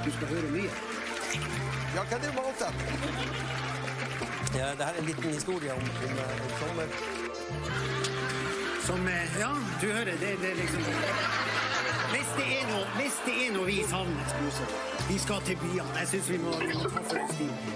du skal høre mye. Ja, hva det var det? Ja, det her en liten historie om sommer. Som, ja, du hører, det liksom... Hvis det er noe vi savner, vi skal til byene. Jeg synes vi må ta for en stil.